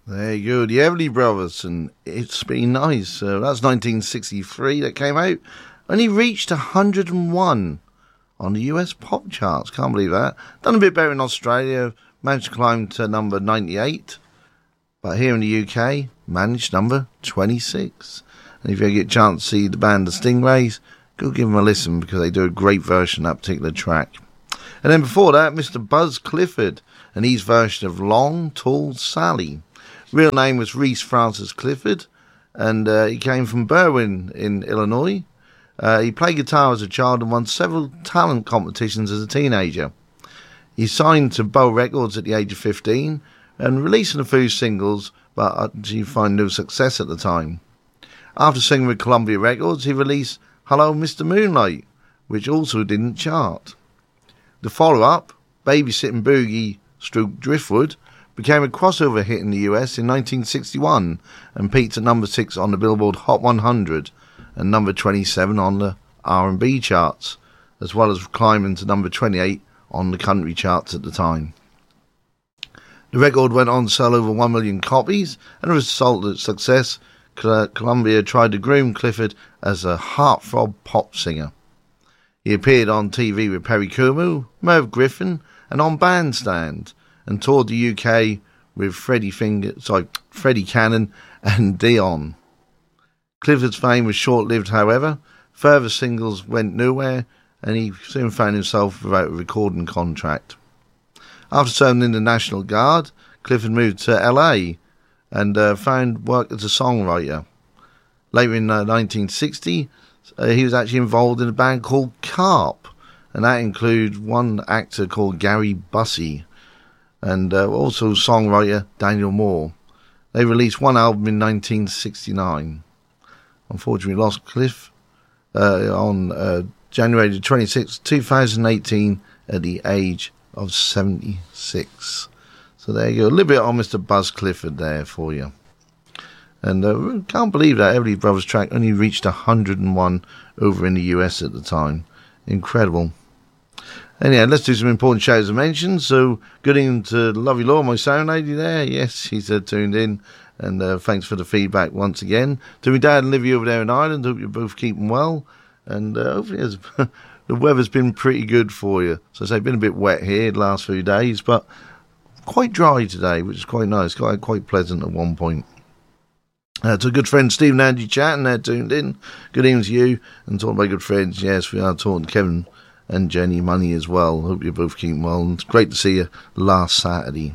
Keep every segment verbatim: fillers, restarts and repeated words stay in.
There you go, the Everly Brothers, and It's Been Nice. Uh, that's nineteen sixty-three that came out. Only reached one hundred and one on the U S pop charts. Can't believe that. Done a bit better in Australia. Managed to climb to number ninety-eight. But here in the U K, managed number twenty-six. And if you get a chance to see the band The Stingrays, go give them a listen because they do a great version of that particular track. And then before that, Mister Buzz Clifford and his version of Long Tall Sally. Real name was Reese Francis Clifford, and uh, he came from Berwyn in Illinois. Uh, he played guitar as a child and won several talent competitions as a teenager. He signed to Bow Records at the age of fifteen and releasing a few singles, but he found no success at the time. After singing with Columbia Records, he released Hello Mister Moonlight, which also didn't chart. The follow-up, Babysitting Boogie Stroke Driftwood, became a crossover hit in the U S in nineteen sixty-one and peaked at number six on the Billboard Hot one hundred and number twenty-seven on the R and B charts, as well as climbing to number twenty-eight on the country charts at the time. The record went on to sell over one million copies, and as a result of its success, Columbia tried to groom Clifford as a heartthrob pop singer. He appeared on T V with Perry Como, Merv Griffin, and on Bandstand, and toured the U K with Freddie Finger, sorry, Freddie Cannon and Dion. Clifford's fame was short-lived, however. Further singles went nowhere, and he soon found himself without a recording contract. After serving in the National Guard, Clifford moved to L A and uh, found work as a songwriter. Later in uh, nineteen sixty, uh, he was actually involved in a band called Carp, and that included one actor called Gary Bussey, and uh, also songwriter Daniel Moore. They released one album in nineteen sixty-nine. Unfortunately, lost Cliff uh, on uh, January twenty-sixth, twenty eighteen, at the age of seventy-six. So there you go, a little bit on Mister Buzz Clifford there for you. And uh, can't believe that Everly Brothers track only reached one hundred and one over in the U S at the time. Incredible. Anyhow, let's do some important shows and mentions. So, good evening to Lovely Law, my sound lady there. Yes, she's uh, tuned in. And uh, thanks for the feedback once again. To my dad and Livy over there in Ireland. Hope you're both keeping well. And uh, hopefully it's, the weather's been pretty good for you. So, I say, been a bit wet here the last few days, but quite dry today, which is quite nice. Quite, quite pleasant at one point. Uh, to a good friend Steve and Andy chatting there, tuned in. Good evening to you. And to all my good friends, yes, we are talking to Kevin and Jenny Money as well. Hope you're both keeping well. And it's great to see you last Saturday.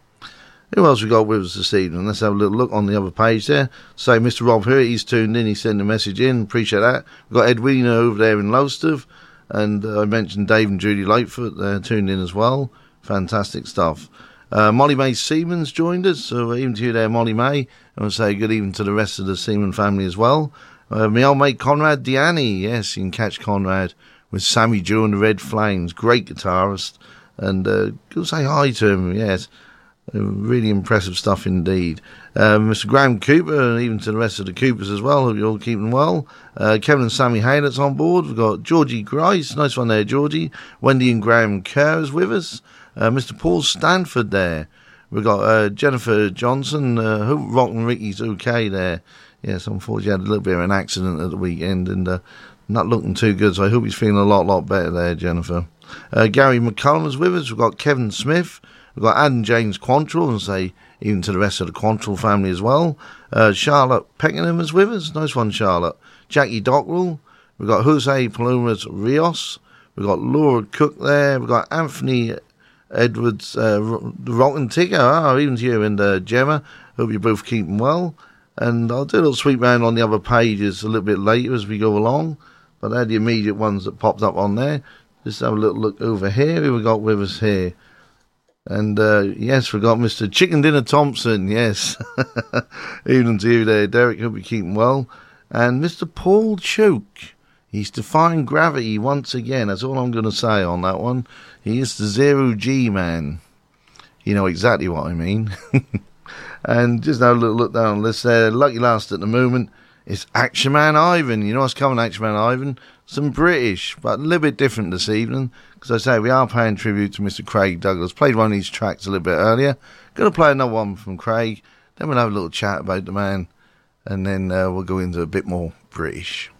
Who else we got with us this evening? Let's have a little look on the other page there. So Mister Rob here, he's tuned in. He sent a message in. Appreciate that. We've got Edwina over there in Lowestoft. And uh, I mentioned Dave and Judy Lightfoot. They're tuned in as well. Fantastic stuff. Uh, Molly May Siemens joined us. So even to you there, Molly May. I want to say good evening to the rest of the Seaman family as well. Uh, my old mate Conrad Diani. Yes, you can catch Conrad with Sammy Joe and the Red Flames. Great guitarist. And uh, go say hi to him. Yes. Uh, really impressive stuff indeed. Uh, Mister Graham Cooper, and even to the rest of the Coopers as well. Hope you're all keeping well. Uh, Kevin and Sammy Haylett's on board. We've got Georgie Grice. Nice one there, Georgie. Wendy and Graham Kerr is with us. Uh, Mister Paul Stanford there. We've got uh, Jennifer Johnson. Uh, hope Rock and Ricky's okay there. Yes, unfortunately, had a little bit of an accident at the weekend and uh, not looking too good, so I hope he's feeling a lot, lot better there, Jennifer. Uh, Gary McCullum is with us. We've got Kevin Smith. We've got Adam James Quantrill, and say even to the rest of the Quantrill family as well. Uh, Charlotte Peckenham is with us. Nice one, Charlotte. Jackie Dockrell. We've got Jose Palomas Rios. We've got Laura Cook there. We've got Anthony Edwards, uh, the Rotten Ticker. Oh, even to you and uh, Gemma. Hope you're both keeping well. And I'll do a little sweep round on the other pages a little bit later as we go along. But they're the immediate ones that popped up on there. Just have a little look over here. Who we got with us here? And, uh, yes, we got Mister Chicken Dinner Thompson, yes. Evening to you there, Derek. Hope you're keeping well. And Mister Paul Choke. He's defying gravity once again. That's all I'm going to say on that one. He is the zero G man. You know exactly what I mean. And just have a little look down the list there. Lucky last at the moment is Action Man Ivan. You know what's coming, Action Man Ivan? Some British, but a little bit different this evening. Because I say we are paying tribute to Mister Craig Douglas. Played one of these tracks a little bit earlier. Going to play another one from Craig. Then we'll have a little chat about the man, and then uh, we'll go into a bit more British.